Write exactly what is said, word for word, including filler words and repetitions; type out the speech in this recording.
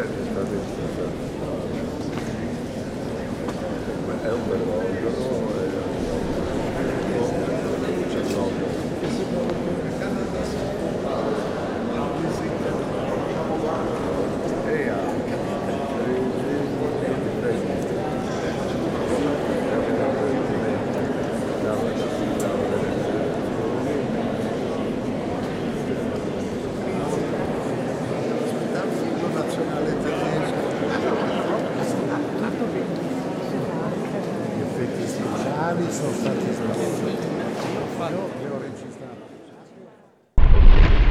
È un bel organo, c'è il logo. E anche dal film nazionale tedesco. Gli effetti speciali sono stati